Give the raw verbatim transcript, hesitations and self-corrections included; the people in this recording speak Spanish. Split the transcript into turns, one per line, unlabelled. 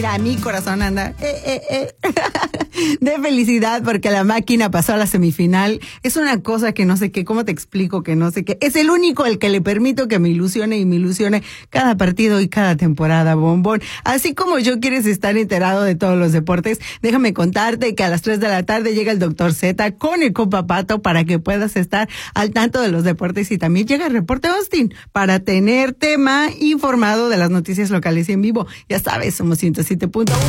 Mira, mi corazón anda eh, eh, eh. de felicidad porque la máquina pasó a la semifinal. Es una cosa que no sé qué, cómo te explico que no sé qué. Es el único al que le permito que me ilusione y me ilusione cada partido y cada temporada, bombón. Así como yo quieres estar enterado de todos los deportes, déjame contarte que a las tres de la tarde llega el doctor Z con el compa Pato para que puedas estar al tanto de los deportes, y también llega el Reporte Austin para tener tema informado de las noticias locales y en vivo. Ya sabes, somos ciento siete punto uno.